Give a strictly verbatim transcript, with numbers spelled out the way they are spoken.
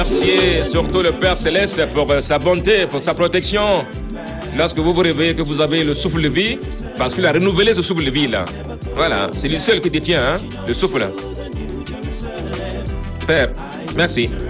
Remerciez surtout le Père Céleste pour sa bonté, pour sa protection. Lorsque vous vous réveillez, que vous avez le souffle de vie, parce qu'il a renouvelé ce souffle de vie là. Voilà, c'est lui seul qui détient hein, le souffle. Père, merci.